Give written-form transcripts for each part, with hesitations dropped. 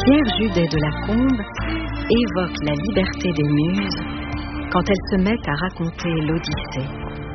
Pierre Judet de Lacombe évoque la liberté des muses quand elles se mettent à raconter l'Odyssée.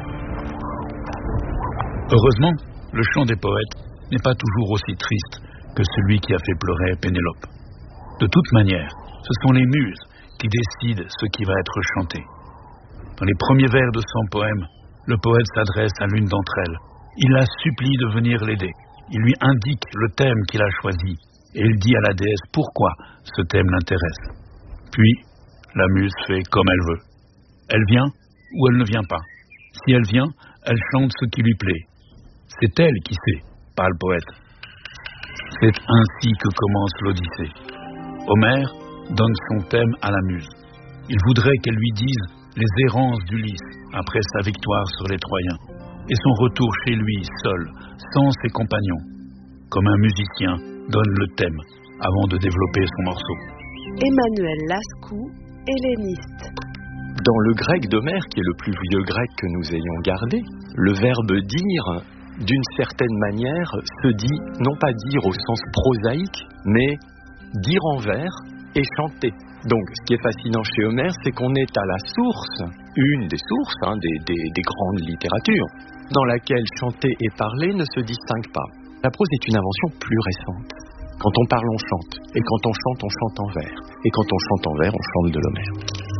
Heureusement, le chant des poètes n'est pas toujours aussi triste que celui qui a fait pleurer Pénélope. De toute manière, ce sont les muses qui décident ce qui va être chanté. Dans les premiers vers de son poème, le poète s'adresse à l'une d'entre elles. Il la supplie de venir l'aider. Il lui indique le thème qu'il a choisi et il dit à la déesse pourquoi ce thème l'intéresse. Puis, la muse fait comme elle veut. Elle vient ou elle ne vient pas. Si elle vient, elle chante ce qui lui plaît. C'est elle qui sait, pas le poète. C'est ainsi que commence l'Odyssée. Homère donne son thème à la muse. Il voudrait qu'elle lui dise les errances d'Ulysse après sa victoire sur les Troyens et son retour chez lui seul, sans ses compagnons, comme un musicien donne le thème avant de développer son morceau. Emmanuel Lascou, helléniste. Dans le grec d'Homère, qui est le plus vieux grec que nous ayons gardé, le verbe dire, d'une certaine manière, se dit non pas dire au sens prosaïque, mais dire en vers et chanter. Donc, ce qui est fascinant chez Homère, c'est qu'on est à la source, une des sources des grandes littératures, dans laquelle chanter et parler ne se distinguent pas. La prose est une invention plus récente. Quand on parle, on chante. Et quand on chante en vers. Et quand on chante en vers, on chante de l'Homère.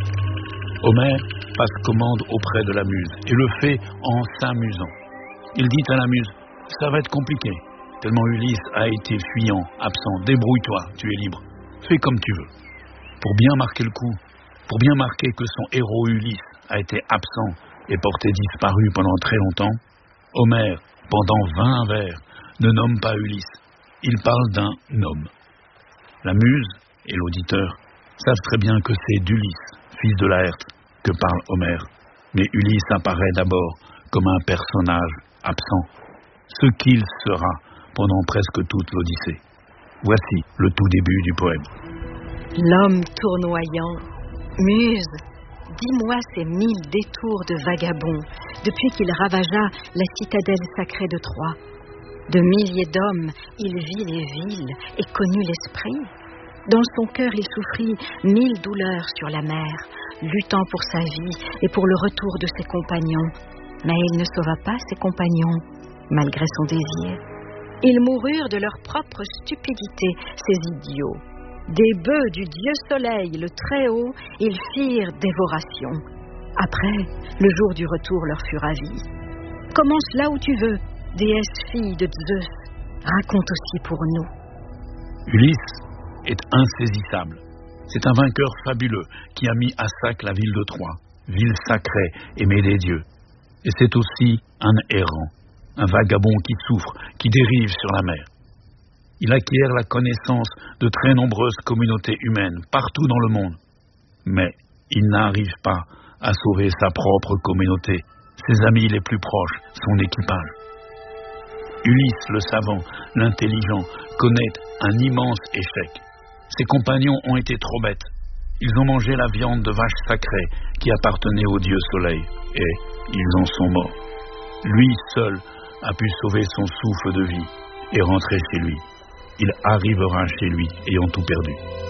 Homère passe commande auprès de la muse et le fait en s'amusant. Il dit à la muse, ça va être compliqué, tellement Ulysse a été fuyant, absent. Débrouille-toi, tu es libre. Fais comme tu veux. Pour bien marquer le coup, pour bien marquer que son héros Ulysse a été absent et porté disparu pendant très longtemps, Homère, pendant 20 vers, ne nomme pas Ulysse. Il parle d'un homme. La muse et l'auditeur savent très bien que c'est d'Ulysse, fils de Laërte, que parle Homère. Mais Ulysse apparaît d'abord comme un personnage absent, ce qu'il sera pendant presque toute l'Odyssée. Voici le tout début du poème. L'homme tournoyant, muse, dis-moi ces 1000 détours de vagabond depuis qu'il ravagea la citadelle sacrée de Troie. De milliers d'hommes, il vit les villes et connut l'esprit. Dans son cœur, il souffrit 1000 douleurs sur la mer, luttant pour sa vie et pour le retour de ses compagnons. Mais il ne sauva pas ses compagnons, malgré son désir. Ils moururent de leur propre stupidité, ces idiots. Des bœufs du dieu soleil, le Très-Haut, ils firent dévoration. Après, le jour du retour leur fut ravi. Commence là où tu veux, déesse fille de Zeus, raconte aussi pour nous. Ulysse est insaisissable. C'est un vainqueur fabuleux qui a mis à sac la ville de Troie, ville sacrée, aimée des dieux. Et c'est aussi un errant, un vagabond qui souffre, qui dérive sur la mer. Il acquiert la connaissance de très nombreuses communautés humaines partout dans le monde. Mais il n'arrive pas à sauver sa propre communauté, ses amis les plus proches, son équipage. Ulysse, le savant, l'intelligent, connaît un immense échec. Ses compagnons ont été trop bêtes. Ils ont mangé la viande de vache sacrée qui appartenait au dieu soleil, et ils en sont morts. Lui seul a pu sauver son souffle de vie et rentrer chez lui. Il arrivera chez lui ayant tout perdu.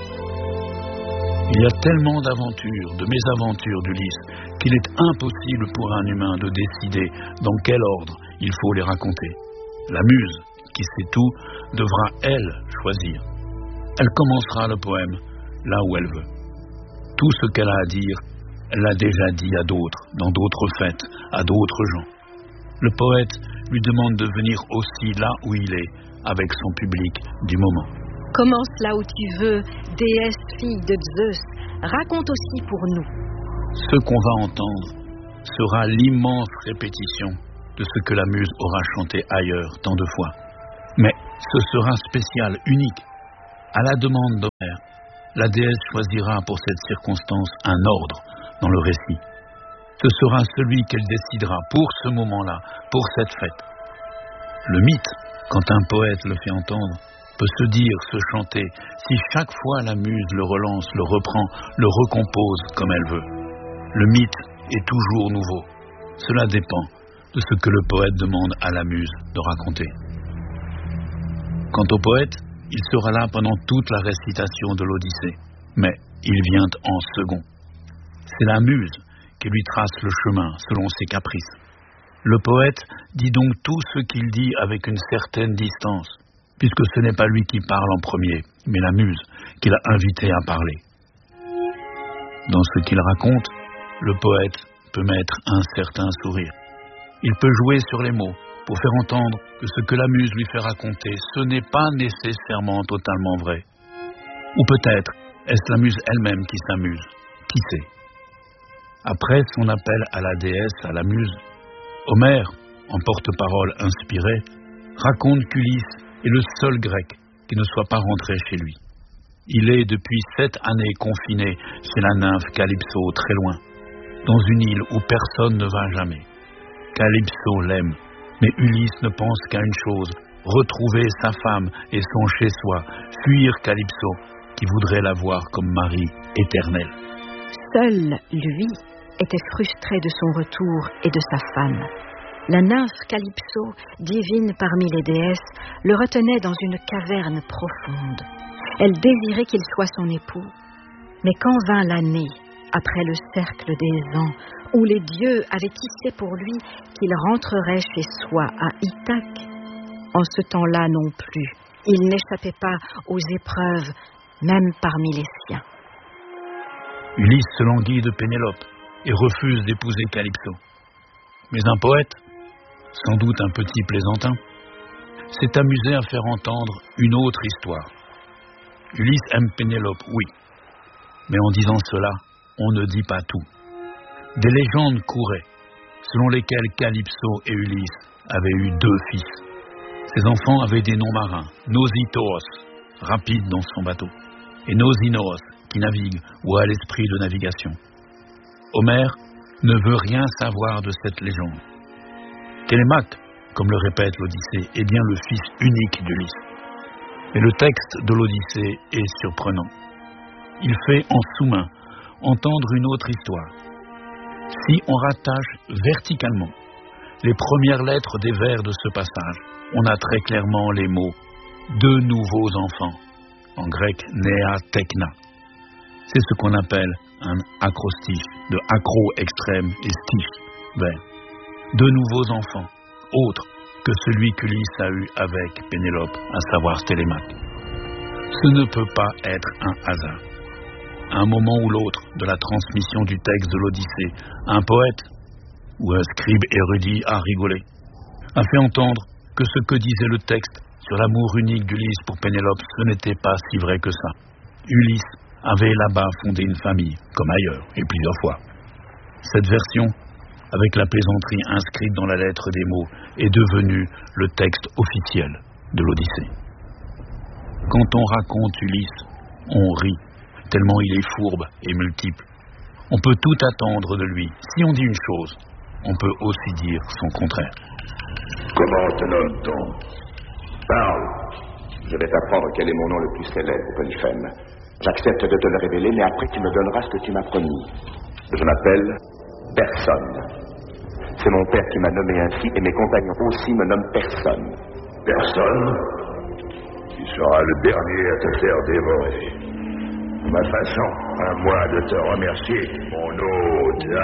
Il y a tellement d'aventures, de mésaventures d'Ulysse, qu'il est impossible pour un humain de décider dans quel ordre il faut les raconter. La muse, qui sait tout, devra, elle, choisir. Elle commencera le poème là où elle veut. Tout ce qu'elle a à dire, elle l'a déjà dit à d'autres, dans d'autres fêtes, à d'autres gens. Le poète lui demande de venir aussi là où il est, avec son public du moment. Commence là où tu veux, déesse fille de Zeus, raconte aussi pour nous. Ce qu'on va entendre sera l'immense répétition de ce que la muse aura chanté ailleurs tant de fois. Mais ce sera spécial, unique. À la demande d'Homère, la déesse choisira pour cette circonstance un ordre dans le récit. Ce sera celui qu'elle décidera pour ce moment-là, pour cette fête. Le mythe, quand un poète le fait entendre, peut se dire, se chanter, si chaque fois la muse le relance, le reprend, le recompose comme elle veut. Le mythe est toujours nouveau. Cela dépend de ce que le poète demande à la muse de raconter. Quant au poète, Il sera là pendant toute la récitation de l'Odyssée, mais il vient en second. C'est la muse qui lui trace le chemin selon ses caprices. Le poète dit donc tout ce qu'il dit avec une certaine distance, puisque ce n'est pas lui qui parle en premier, mais la muse qui l'a invité à parler. Dans ce qu'il raconte, le poète peut mettre un certain sourire. Il peut jouer sur les mots pour faire entendre que ce que la muse lui fait raconter, ce n'est pas nécessairement totalement vrai. Ou peut-être est-ce la muse elle-même qui s'amuse, qui sait. Après son appel à la déesse, à la muse, Homère, en porte-parole inspiré, raconte qu'Ulysse est le seul grec qui ne soit pas rentré chez lui. Il est depuis 7 années confiné chez la nymphe Calypso, très loin, dans une île où personne ne va jamais. Calypso l'aime, mais Ulysse ne pense qu'à une chose, retrouver sa femme et son chez-soi, fuir Calypso, qui voudrait la voir comme mari éternel. Seul lui était frustré de son retour et de sa femme. La nymphe Calypso, divine parmi les déesses, le retenait dans une caverne profonde. Elle désirait qu'il soit son époux. Mais quand vint l'année, après le cercle des ans, où les dieux avaient tissé pour lui qu'il rentrerait chez soi à Ithaque, en ce temps-là non plus, il n'échappait pas aux épreuves, même parmi les siens. Ulysse se languit de Pénélope et refuse d'épouser Calypso. Mais un poète, sans doute un petit plaisantin, s'est amusé à faire entendre une autre histoire. Ulysse aime Pénélope, oui, mais en disant cela, on ne dit pas tout. Des légendes couraient, selon lesquelles Calypso et Ulysse avaient eu 2 fils. Ces enfants avaient des noms marins, Nausithos, rapide dans son bateau, et Nausinos, qui navigue ou a l'esprit de navigation. Homère ne veut rien savoir de cette légende. Télémaque, comme le répète l'Odyssée, est bien le fils unique d'Ulysse. Mais le texte de l'Odyssée est surprenant. Il fait en sous-main entendre une autre histoire. Si on rattache verticalement les premières lettres des vers de ce passage, on a très clairement les mots « deux nouveaux enfants », en grec « nea tekna ». C'est ce qu'on appelle un acrostiche, de acro extrême et stiche, vers. 2 nouveaux enfants, autres que celui qu'Ulysse a eu avec Pénélope, à savoir Télémaque. Ce ne peut pas être un hasard. À un moment ou l'autre de la transmission du texte de l'Odyssée, un poète, ou un scribe érudit a rigolé, a fait entendre que ce que disait le texte sur l'amour unique d'Ulysse pour Pénélope, ce n'était pas si vrai que ça. Ulysse avait là-bas fondé une famille, comme ailleurs, et plusieurs fois. Cette version, avec la plaisanterie inscrite dans la lettre des mots, est devenue le texte officiel de l'Odyssée. Quand on raconte Ulysse, on rit, tellement il est fourbe et multiple. On peut tout attendre de lui. Si on dit une chose, on peut aussi dire son contraire. Comment te nomme-t-on? Parle. Je vais t'apprendre quel est mon nom le plus célèbre, Polyphème. J'accepte de te le révéler, mais après tu me donneras ce que tu m'as promis. Je m'appelle Personne. C'est mon père qui m'a nommé ainsi, et mes compagnons aussi me nomment Personne. Personne? Tu seras le dernier à te faire dévorer. Ma façon, à moi de te remercier, mon hôte.